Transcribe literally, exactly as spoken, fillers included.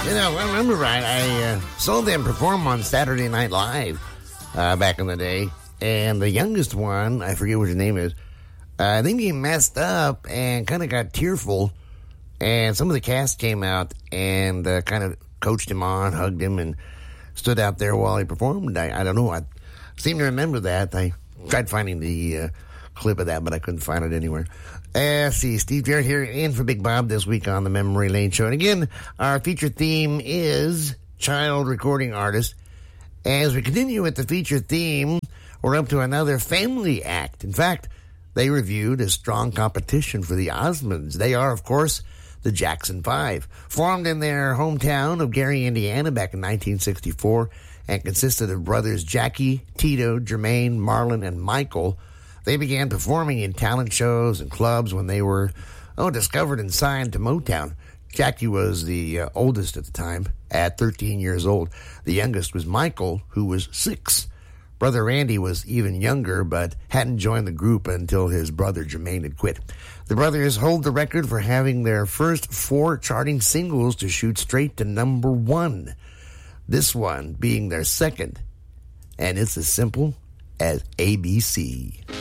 You know, I remember right, I uh, saw them perform on Saturday Night Live uh, back in the day. And the youngest one, I forget what his name is, uh, I think he messed up and kind of got tearful. And some of the cast came out and uh, kind of coached him on, hugged him, and stood out there while he performed. I, I don't know. I seem to remember that. I tried finding the uh, clip of that, but I couldn't find it anywhere. Uh, let's see, Steve Jarrett here in for Big Bob this week on the Memory Lane Show. And again, our feature theme is child recording artists. As we continue with the feature theme, we're up to another family act. In fact, they reviewed a strong competition for the Osmonds. They are, of course, the Jackson Five, formed in their hometown of Gary, Indiana back in nineteen sixty-four and consisted of brothers Jackie, Tito, Jermaine, Marlon, and Michael. They began performing in talent shows and clubs when they were, oh, discovered and signed to Motown. Jackie was the uh, oldest at the time, at thirteen years old. The youngest was Michael, who was six. Brother Randy was even younger, but hadn't joined the group until his brother Jermaine had quit. The brothers hold the record for having their first four charting singles to shoot straight to number one. This one being their second, and it's as simple as A B C.